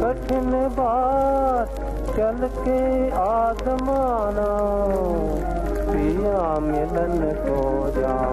कठिन बात चल के आजमाना, पिया मिलन को जा